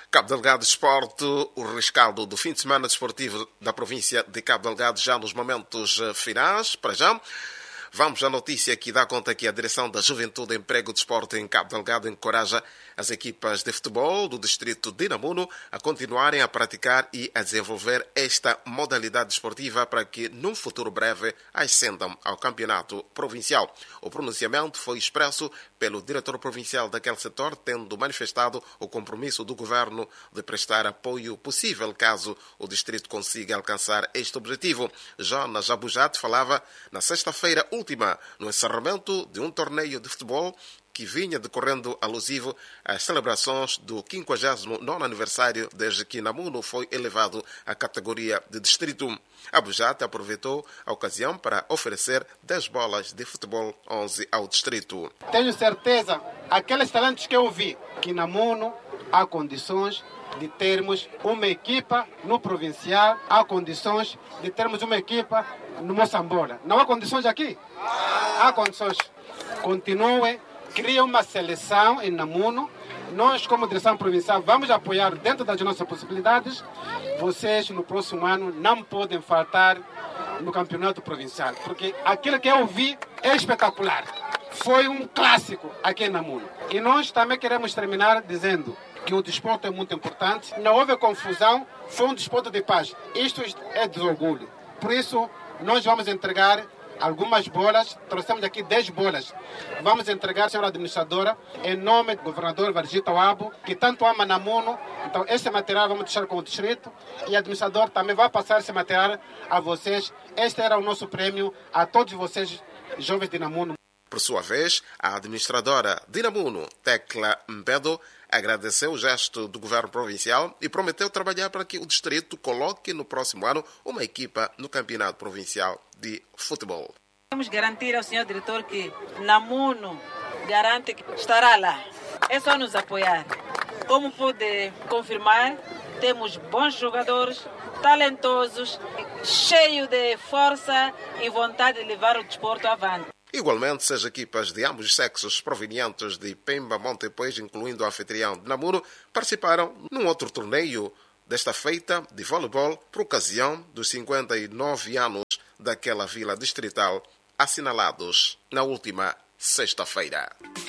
Cabo Delgado Esporte, o rescaldo do fim de semana desportivo da província de Cabo Delgado já nos momentos finais. Para já, vamos à notícia que dá conta que a Direção da Juventude, Emprego e Desporto em Cabo Delgado encoraja as equipas de futebol do distrito de Namuno a continuarem a praticar e a desenvolver esta modalidade desportiva para que, num futuro breve, ascendam ao campeonato provincial. O pronunciamento foi expresso pelo diretor provincial daquele setor, tendo manifestado o compromisso do governo de prestar apoio possível caso o distrito consiga alcançar este objetivo. Jonas Abujat falava na sexta-feira última, no encerramento de um torneio de futebol que vinha decorrendo alusivo às celebrações do 59º aniversário desde que Namuno foi elevado à categoria de distrito. Abujat aproveitou a ocasião para oferecer 10 bolas de futebol 11 ao distrito. Tenho certeza, aqueles talentos que eu vi, que Namuno há condições de termos uma equipa no provincial, há condições de termos uma equipa no Moçambola. Não há condições aqui? Há condições. Continuem, criem uma seleção em Namuno. Nós, como direção provincial, vamos apoiar dentro das nossas possibilidades. Vocês, no próximo ano, não podem faltar no campeonato provincial, porque aquilo que eu vi é espetacular. Foi um clássico aqui em Namuno. E nós também queremos terminar dizendo que o desporto é muito importante. Não houve confusão, foi um desporto de paz. Isto é de orgulho. Por isso, nós vamos entregar algumas bolas, trouxemos aqui 10 bolas. Vamos entregar, senhora administradora, em nome do governador Vargita Wabo, que tanto ama Namuno. Então, esse material vamos deixar com o distrito e o administrador também vai passar esse material a vocês. Este era o nosso prêmio a todos vocês, jovens de Namuno. Por sua vez, a administradora de Namuno, Tecla Mbedo, agradeceu o gesto do governo provincial e prometeu trabalhar para que o distrito coloque no próximo ano uma equipa no campeonato provincial de futebol. Vamos garantir ao senhor diretor que Namuno garante que estará lá. É só nos apoiar. Como pude confirmar, temos bons jogadores, talentosos, cheios de força e vontade de levar o desporto avante. Igualmente, 6 equipas de ambos os sexos provenientes de Pemba, Montepuez, incluindo o anfitrião de Namuno, participaram num outro torneio desta feita de voleibol por ocasião dos 59 anos daquela vila distrital assinalados na última sexta-feira.